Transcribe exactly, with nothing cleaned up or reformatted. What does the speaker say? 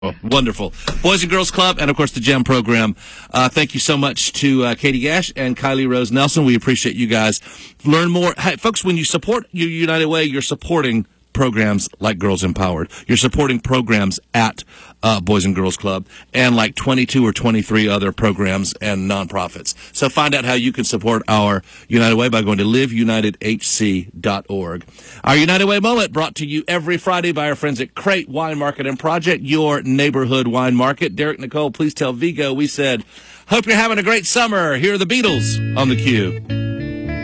Oh, wonderful. Boys and Girls Club, and of course the GEM program. Uh, thank you so much to uh, Katie Gash and Kylie Rose Nelson. We appreciate you guys. Learn more. Hey, folks, when you support your United Way, you're supporting programs like Girls Empowered. You're supporting programs at uh, Boys and Girls Club and like twenty-two or twenty-three other programs and nonprofits. So find out how you can support our United Way by going to live united h c dot org. Our United Way Moment brought to you every Friday by our friends at Crate Wine Market and Project, your neighborhood wine market. Derek Nicole, please tell Vigo we said, hope you're having a great summer. Here are the Beatles on the cue.